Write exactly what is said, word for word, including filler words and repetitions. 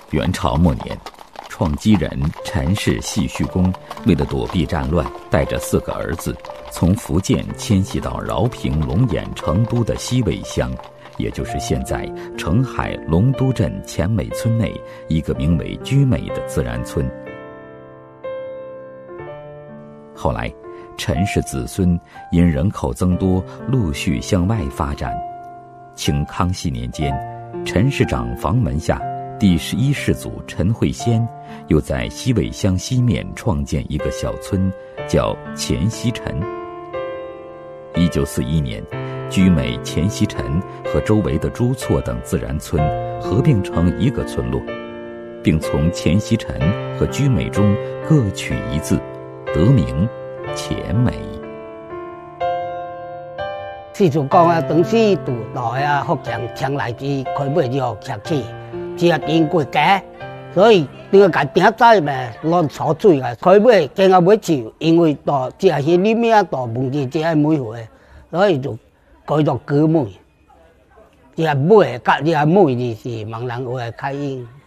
元朝末年，创基人陈氏系虚公为了躲避战乱，带着四个儿子从福建迁徙到饶平、龙眼、成都的西尾乡，也就是现在澄海龙都镇前美村内一个名为居美的自然村。后来陈氏子孙因人口增多，陆续向外发展。清康熙年间，陈氏长房门下第十一世祖陈慧仙又在西尾乡西面创建一个小村，叫前溪陈。一九四一年，居美、前溪陈和周围的朱厝等自然村合并成一个村落，并从前溪陈和居美中各取一字，得名前美。 四处讲啊，当时渡来啊，福建迁来自开买就客气，只要经过家，所以这个家顶仔嘛乱潮水啊，开买经啊买酒，因为到只是里面到门前只买回，所以就改做割买。只买，甲只买就是盲人话开音。